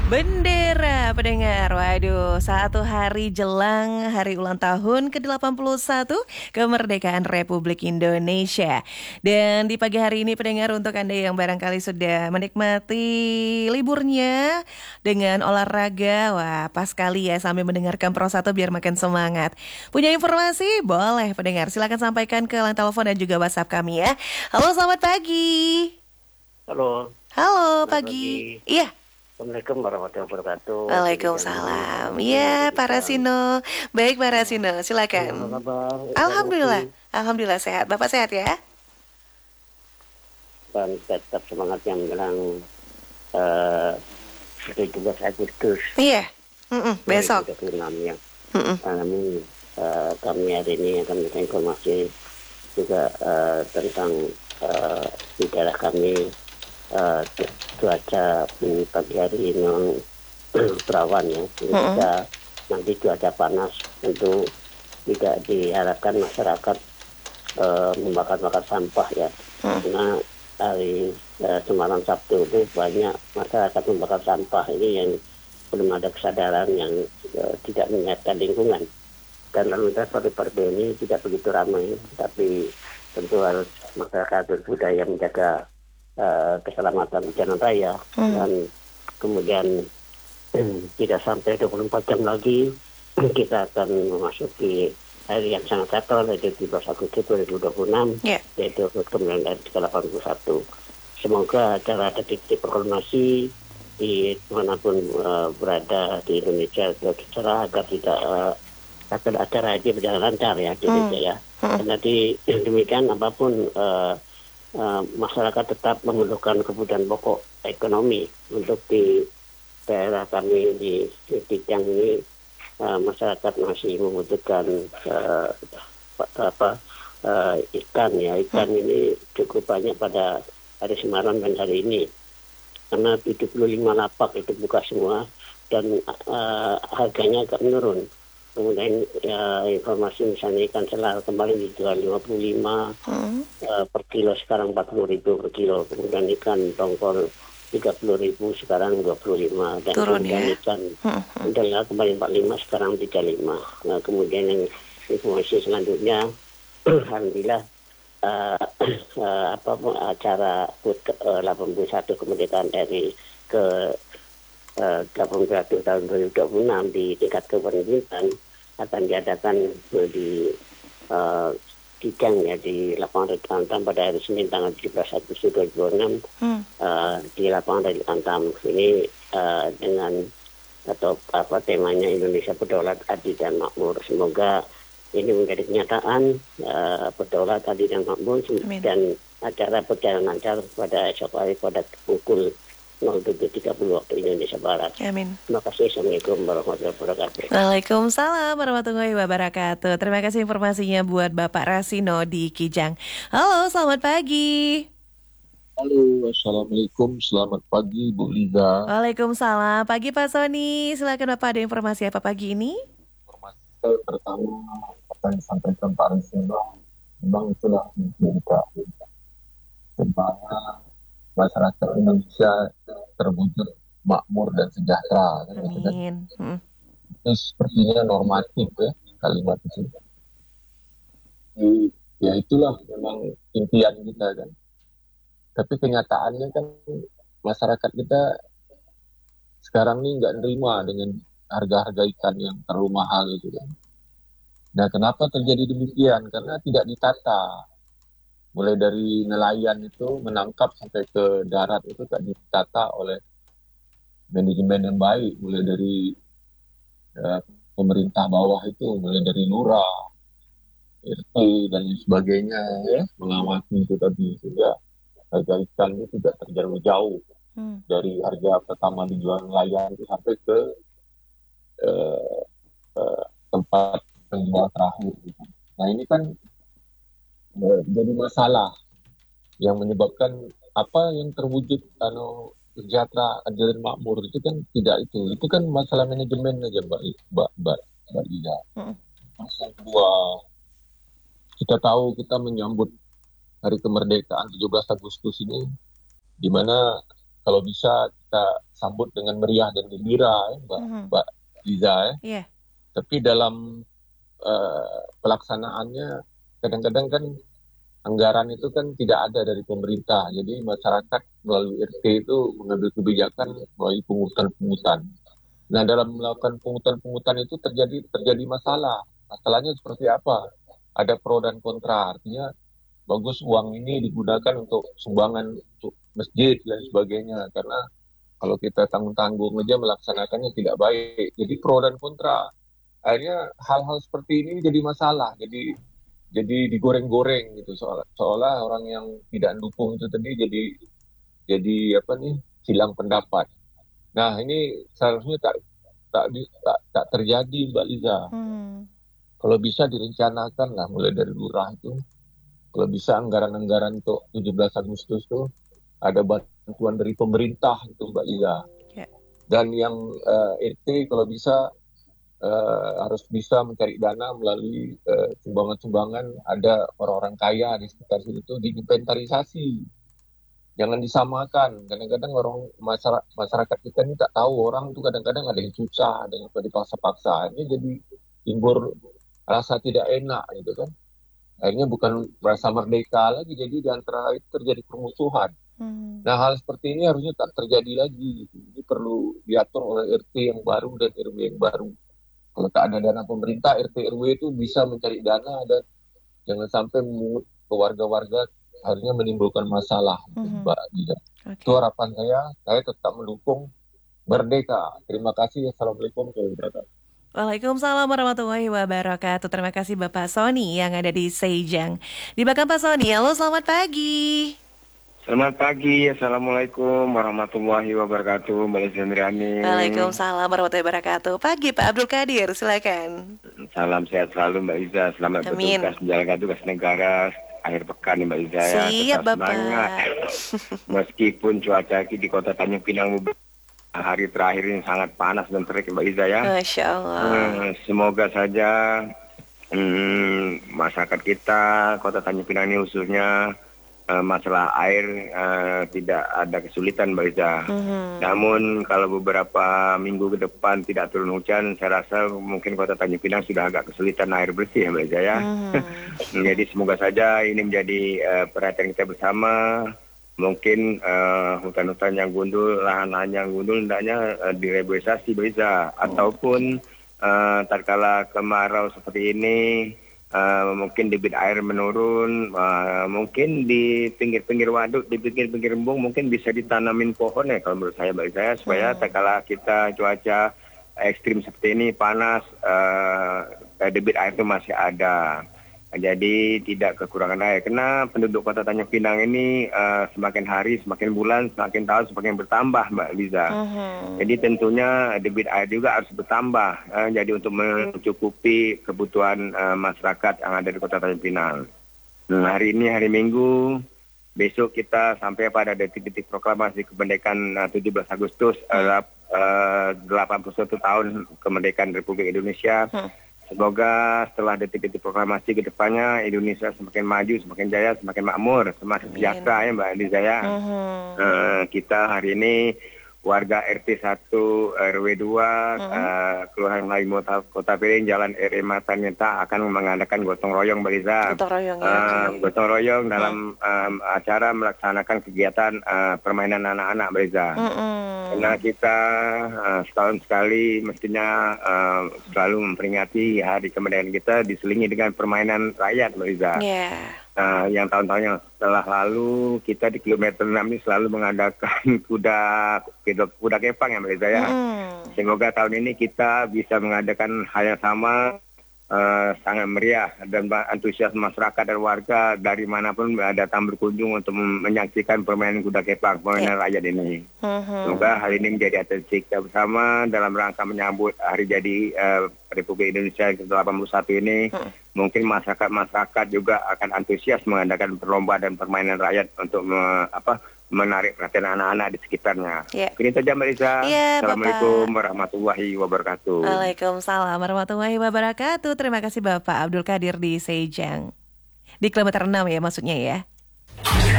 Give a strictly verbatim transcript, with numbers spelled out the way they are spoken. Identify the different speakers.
Speaker 1: Bendera pendengar, waduh, satu hari jelang hari ulang tahun ke delapan puluh satu kemerdekaan Republik Indonesia. Dan di pagi hari ini pendengar, untuk Anda yang barangkali sudah menikmati liburnya dengan olahraga, wah pas sekali ya sambil mendengarkan Pro satu biar makin semangat. Punya informasi? Boleh pendengar, silakan sampaikan ke line telepon dan juga WhatsApp kami ya. Halo, selamat pagi.
Speaker 2: Halo,
Speaker 1: Halo,
Speaker 2: selamat
Speaker 1: pagi.
Speaker 2: pagi.
Speaker 1: Iya.
Speaker 2: Assalamualaikum warahmatullahi wabarakatuh.
Speaker 1: Waalaikumsalam. Iya, Pak Rasino. Baik, Pak Rasino,
Speaker 2: Apa
Speaker 1: silakan.
Speaker 2: kabar? Ibu
Speaker 1: Alhamdulillah,
Speaker 2: Rosi?
Speaker 1: Alhamdulillah sehat. Bapak sehat ya?
Speaker 2: Dan tetap semangat yang menjelang uh, tujuh belas Agustus
Speaker 1: Iya. Mm-mm, besok.
Speaker 2: dua ribu dua puluh enam ya.
Speaker 1: Mm-mm.
Speaker 2: Kami, uh, kami hari ini akan memberikan informasi juga uh, tentang uh, di daerah kami uh, cuaca di pagi hari ini berawan ya. Jika nanti cuaca panas, tentu tidak diharapkan masyarakat uh, membakar-bakar sampah ya.
Speaker 1: Mm.
Speaker 2: Karena hari uh, semalam Sabtu itu banyak masyarakat membakar sampah ini yang belum ada kesadaran yang uh, tidak mengingatkan lingkungan. Dan lalu lintas pada perda ini tidak begitu ramai, tapi tentu harus masyarakat berbudaya menjaga uh, keselamatan jalan raya.
Speaker 1: Mm.
Speaker 2: Dan kemudian tidak sampai dua puluh empat jam lagi kita akan memasuki hari yang sangat sakral, yaitu tujuh belas Agustus dua ribu dua puluh enam,
Speaker 1: Yeah.
Speaker 2: yaitu kemerdekaan R I ke delapan puluh satu. Semoga acara detik proklamasi di manapun uh, berada di Indonesia tercerah agar tidak uh, agar acara ini berjalan lancar ya di Indonesia ya. Dan nanti demikian apapun uh, uh, masyarakat tetap memerlukan kebutuhan pokok ekonomi untuk di daerah kami di Kijang ini. Uh, masyarakat masih membutuhkan uh, apa uh, ikan ya ikan hmm. ini cukup banyak pada hari semalam dan hari ini, karena tujuh puluh lima lapak itu buka semua dan uh, harganya agak menurun. Kemudian uh, informasi misalnya ikan selar kemarin dijual lima puluh lima hmm. uh, per kilo, sekarang empat puluh ribu per kilo. Kemudian ikan tongkol tiga puluh ribu, sekarang dua puluh lima. Dan
Speaker 1: Turun
Speaker 2: kemudian
Speaker 1: ya?
Speaker 2: ikan
Speaker 1: Hmm.
Speaker 2: udahlah kembali empat puluh lima, sekarang tiga puluh lima. Nah, kemudian yang informasi selanjutnya alhamdulillah uh, uh, apa acara H U T ke delapan puluh satu kemerdekaan R I ke uh, delapan puluh satu tahun dua ribu dua puluh enam di tingkat kabupaten akan diadakan di uh, Kijang ya, di lapangan Redi Antam pada hari Senin tanggal tujuh belas Agustus dua ribu dua puluh enam. hmm. uh, di lapangan Redi Antam ini uh, dengan atau apa temanya Indonesia Berdaulat, Adil dan Makmur. Semoga ini menjadi kenyataan, uh, berdaulat, adil dan makmur. Amin. Dan acara berjalan lancar pada esok hari pada pukul nol tujuh tiga puluh waktu Indonesia Barat.
Speaker 1: Amin.
Speaker 2: Terima kasih. Assalamualaikum warahmatullahi wabarakatuh.
Speaker 1: Waalaikumsalam warahmatullahi wabarakatuh. Terima kasih informasinya buat Bapak Rasino di Kijang. Halo, selamat pagi.
Speaker 3: Halo, Assalamualaikum, selamat pagi Bu Liza.
Speaker 1: Waalaikumsalam, pagi Pak Sony. Silakan Bapak, ada informasi apa pagi ini?
Speaker 3: Informasi saya pertama, apa yang disampaikan Pak Rasino, memang itulah kita. Semangat masyarakat Indonesia terwujud makmur dan sejahtera.
Speaker 1: Amin. Hmm.
Speaker 3: Itu sepertinya normatif ya kalimat itu. Ya itulah memang impian kita kan. Tapi kenyataannya kan masyarakat kita sekarang ini nggak nerima dengan harga-harga ikan yang terlalu mahal gitu kan. Nah, kenapa terjadi demikian? Karena tidak ditata. Mulai dari nelayan itu menangkap sampai ke darat itu tidak ditata oleh manajemen yang baik. Mulai dari ya, pemerintah bawah itu, mulai dari lurah, R T dan sebagainya ya, mengawasi itu tadi sehingga harga ikan itu tidak terjauh jauh hmm. dari harga pertama dijual nelayan itu sampai ke uh, uh, tempat penjual terakhir. Gitu. Nah ini kan uh, jadi masalah yang menyebabkan apa yang terwujud anu sejahtera, adil dan makmur itu kan tidak itu. Itu kan masalah manajemen aja Mbak Mbak Mbak Mbak Liza. Hmm. Yang kedua, kita tahu kita menyambut Hari Kemerdekaan tujuh belas Agustus ini, di mana kalau bisa kita sambut dengan meriah dan gembira, ya, Mbak,
Speaker 1: Mhm.
Speaker 3: Mbak Liza. Ya.
Speaker 1: Iya.
Speaker 3: Tapi dalam uh, pelaksanaannya kadang-kadang kan anggaran itu kan tidak ada dari pemerintah. Jadi masyarakat melalui R T itu mengambil kebijakan melalui pungutan-pungutan. Nah, dalam melakukan pungutan-pungutan itu terjadi terjadi masalah. Masalahnya seperti apa? Ada pro dan kontra. Artinya bagus uang ini digunakan untuk sumbangan untuk masjid dan sebagainya. Karena kalau kita tanggung-tanggung aja melaksanakannya tidak baik. Jadi pro dan kontra. Akhirnya hal-hal seperti ini jadi masalah. Jadi jadi digoreng-goreng gitu, seolah, seolah orang yang tidak mendukung itu tadi jadi jadi apa nih silang pendapat. Nah, ini seharusnya tak tak di- tak, tak terjadi, Mbak Liza.
Speaker 1: Hmm.
Speaker 3: Kalau bisa direncanakan lah mulai dari lurah itu. Kalau bisa anggaran-anggaran untuk tujuh belas Agustus itu ada bantuan dari pemerintah itu, Mbak Liza.
Speaker 1: Ya.
Speaker 3: Dan yang eh, R T kalau bisa eh, harus bisa mencari dana melalui eh, sumbangan-sumbangan. Ada orang-orang kaya di sekitar situ diinventarisasi. Jangan disamakan. Kadang-kadang orang masyarakat, masyarakat kita ini tak tahu orang itu kadang-kadang ada yang susah, ada yang dipaksa-paksa. Ini jadi timbul rasa tidak enak gitu kan. Akhirnya bukan merasa merdeka lagi, jadi di antara itu terjadi permusuhan.
Speaker 1: Hmm.
Speaker 3: Nah, hal seperti ini harusnya tak terjadi lagi. Gitu. Ini perlu diatur oleh R T yang baru dan R W yang baru. Kalau tak ada dana pemerintah, R T R W itu bisa mencari dana dan jangan sampai memungut ke warga-warga akhirnya menimbulkan masalah,
Speaker 1: Mhm.
Speaker 3: Mbak Dida.
Speaker 1: Oke.
Speaker 3: Itu harapan saya, saya tetap mendukung Merdeka. Terima kasih. Assalamualaikum warahmatullahi wabarakatuh.
Speaker 1: Waalaikumsalam warahmatullahi wabarakatuh. Terima kasih Bapak Sony yang ada di Sejang. Di belakang Pak Sony, halo selamat pagi.
Speaker 4: Selamat pagi, Assalamualaikum warahmatullahi wabarakatuh, Mbak Zendriani.
Speaker 1: Waalaikumsalam warahmatullahi wabarakatuh. Pagi Pak Abdul Qadir, silakan.
Speaker 4: Salam sehat selalu Mbak Iza, selamat
Speaker 1: Amin.
Speaker 4: bertugas menjalankan tugas negara akhir pekan nih Mbak Iza ya.
Speaker 1: Siap,
Speaker 4: Tetap
Speaker 1: Bapak.
Speaker 4: semangat. Meskipun cuaca di kota Tanjung Pinang hari terakhir ini sangat panas dan terik Mbak Iza ya.
Speaker 1: Masya Allah.
Speaker 4: Hmm, semoga saja hmm, masyarakat kita, kota Tanjung Pinang ini khususnya eh, masalah air eh, tidak ada kesulitan Mbak Iza.
Speaker 1: Mhm.
Speaker 4: Namun kalau beberapa minggu ke depan tidak turun hujan, saya rasa mungkin kota Tanjung Pinang sudah agak kesulitan air bersih ya Mbak Iza ya.
Speaker 1: Mhm.
Speaker 4: Jadi semoga saja ini menjadi eh, perhatian kita bersama. Mungkin eh, hutan-hutan yang gundul, lahan-lahan yang gundul hendaknya eh, direboisasi Mbak Iza. Ataupun eh, tatkala kemarau seperti ini, Uh, mungkin debit air menurun, uh, mungkin di pinggir-pinggir waduk, di pinggir-pinggir embung mungkin bisa ditanamin pohon ya kalau menurut saya bagi saya supaya
Speaker 1: Hmm.
Speaker 4: tatkala kita cuaca ekstrim seperti ini panas, uh, debit air itu masih ada. Jadi tidak kekurangan air karena penduduk kota Tanjung Pinang ini uh, semakin hari, semakin bulan, semakin tahun semakin bertambah Mbak Liza.
Speaker 1: Mhm.
Speaker 4: Jadi tentunya debit air juga harus bertambah. eh, jadi untuk mencukupi kebutuhan eh, masyarakat yang ada di Kota Tanjung Pinang. Nah, hari ini hari Minggu, besok kita sampai pada detik-detik proklamasi kemerdekaan eh, tujuh belas Agustus eh, eh, delapan puluh satu tahun kemerdekaan Republik Indonesia.
Speaker 1: Hmm.
Speaker 4: Semoga setelah detik-detik proklamasi ke depannya Indonesia semakin maju, semakin jaya, semakin makmur, semakin
Speaker 1: Amin.
Speaker 4: sejahtera ya Mbak Liza ya.
Speaker 1: Mhm.
Speaker 4: Eh, kita hari ini warga R T satu R W dua
Speaker 1: Mhm.
Speaker 4: eh, Kelurahan Melayu Kota, Kota Piring Jalan R E Mataneta akan mengadakan gotong royong Mbak Liza.
Speaker 1: Gotong royong ya.
Speaker 4: Eh, gotong royong dalam em, acara melaksanakan kegiatan eh, permainan anak-anak Mbak Liza.
Speaker 1: Mhm.
Speaker 4: Karena kita eh, setahun sekali mestinya eh, selalu memperingati hari kemerdekaan kita diselingi dengan permainan rakyat Mbak Liza.
Speaker 1: Ya.
Speaker 4: Nah, yang tahun-tahun yang setelah lalu kita di kilometer enam ini selalu mengadakan kuda kuda, kuda kepang ya Mbak Liza ya.
Speaker 1: Mhm.
Speaker 4: Semoga tahun ini kita bisa mengadakan hal yang sama, eh, sangat meriah dan ba- antusias masyarakat dan warga dari manapun datang berkunjung untuk mem- menyaksikan permainan kuda kepang, permainan rakyat ini.
Speaker 1: Mhm.
Speaker 4: Semoga hal ini menjadi atensi kita bersama dalam rangka menyambut hari jadi eh, Republik Indonesia ke delapan puluh satu ini.
Speaker 1: Hmm.
Speaker 4: Mungkin masyarakat-masyarakat juga akan antusias mengadakan perlombaan dan permainan rakyat untuk me- apa, menarik perhatian anak-anak di sekitarnya.
Speaker 1: Ya.
Speaker 4: Ini saja Mbak Lisa.
Speaker 1: Iya,
Speaker 4: Assalamualaikum
Speaker 1: Bapak.
Speaker 4: warahmatullahi wabarakatuh.
Speaker 1: Waalaikumsalam warahmatullahi wabarakatuh. Terima kasih Bapak Abdul Qadir di Sejang. Di kilometer enam ya maksudnya ya.